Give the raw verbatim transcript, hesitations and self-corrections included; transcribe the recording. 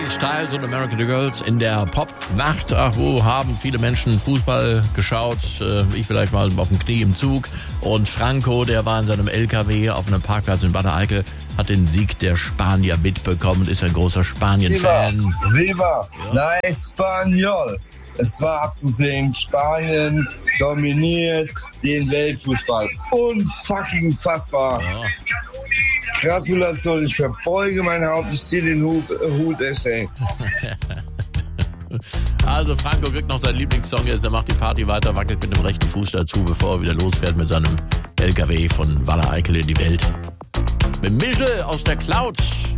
Harry Styles und American Girls in der Popnacht. Ach, wo haben viele Menschen Fußball geschaut? Ich vielleicht mal auf dem Knie im Zug. Und Franco, der war in seinem L K W auf einem Parkplatz in Bad Eickel, hat den Sieg der Spanier mitbekommen und ist ein großer Spanien-Fan. Viva, viva, la Español. Es war abzusehen, Spanien dominiert den Weltfußball. Unfucking fassbar. Ja. Gratulation, ich verbeuge mein Haupt, ich ziehe den Hut, Hut ey. Also Franco kriegt noch seinen Lieblingssong jetzt, er macht die Party weiter, wackelt mit dem rechten Fuß dazu, bevor er wieder losfährt mit seinem L K W von Waller Eickel in die Welt. Mit Michel aus der Cloud.